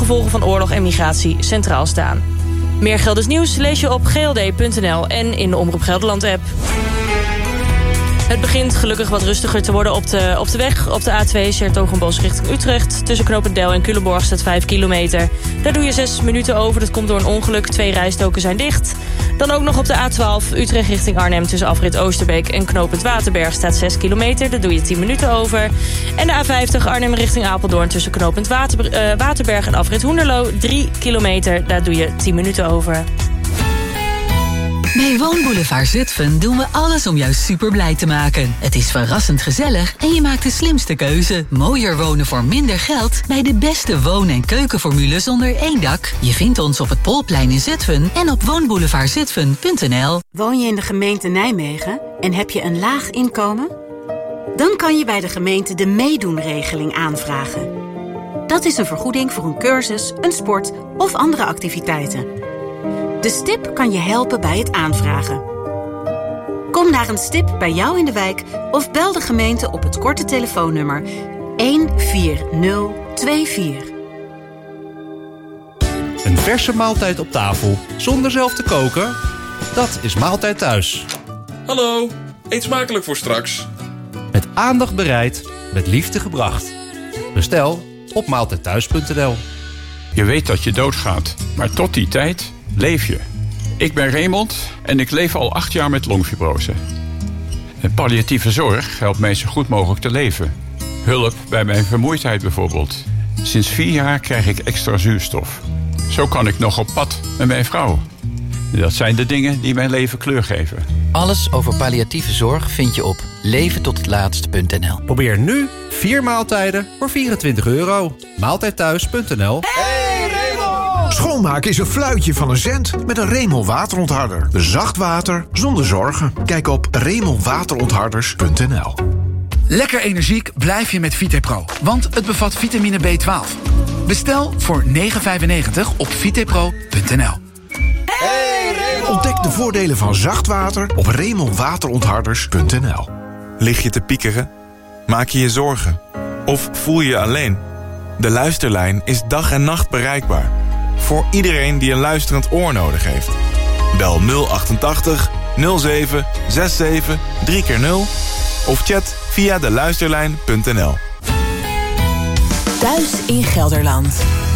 gevolgen van oorlog en migratie centraal staan. Meer Gelders nieuws lees je op gld.nl en in de Omroep Gelderland-app. Het begint gelukkig wat rustiger te worden op de weg. Op de A2 's-Hertogenbosch richting Utrecht. Tussen Knoopend Del en Culemborg staat 5 kilometer. Daar doe je 6 minuten over. Dat komt door een ongeluk. 2 rijstroken zijn dicht. Dan ook nog op de A12 Utrecht richting Arnhem. Tussen afrit Oosterbeek en Knoopend Waterberg staat 6 kilometer. Daar doe je 10 minuten over. En de A50 Arnhem richting Apeldoorn. Tussen Knoopend Waterberg en afrit Hoenderloo. 3 kilometer. Daar doe je 10 minuten over. Bij Woonboulevard Zutphen doen we alles om jou super blij te maken. Het is verrassend gezellig en je maakt de slimste keuze. Mooier wonen voor minder geld bij de beste woon- en keukenformule zonder één dak. Je vindt ons op het Polplein in Zutphen en op woonboulevardzutphen.nl. Woon je in de gemeente Nijmegen en heb je een laag inkomen? Dan kan je bij de gemeente de meedoenregeling aanvragen. Dat is een vergoeding voor een cursus, een sport of andere activiteiten. De STIP kan je helpen bij het aanvragen. Kom naar een STIP bij jou in de wijk of bel de gemeente op het korte telefoonnummer 14024. Een verse maaltijd op tafel zonder zelf te koken? Dat is Maaltijd Thuis. Hallo, eet smakelijk voor straks. Met aandacht bereid, met liefde gebracht. Bestel op maaltijdthuis.nl. Je weet dat je doodgaat, maar tot die tijd leef je. Ik ben Raymond en ik leef al 8 jaar met longfibrose. En palliatieve zorg helpt mij zo goed mogelijk te leven. Hulp bij mijn vermoeidheid bijvoorbeeld. Sinds 4 jaar krijg ik extra zuurstof. Zo kan ik nog op pad met mijn vrouw. Dat zijn de dingen die mijn leven kleur geven. Alles over palliatieve zorg vind je op leventothetlaatst.nl. Probeer nu 4 maaltijden voor €24. Maaltijdthuis.nl. Schoonmaken is een fluitje van een cent met een Remel waterontharder. Zacht water zonder zorgen. Kijk op remelwaterontharders.nl. Lekker energiek blijf je met Vitepro, want het bevat vitamine B12. Bestel voor €9,95 op vitepro.nl. Ontdek de voordelen van zacht water op remelwaterontharders.nl. Lig je te piekeren? Maak je je zorgen? Of voel je je alleen? De Luisterlijn is dag en nacht bereikbaar. Voor iedereen die een luisterend oor nodig heeft. Bel 088 07 67 3x0 of chat via deluisterlijn.nl. Thuis in Gelderland.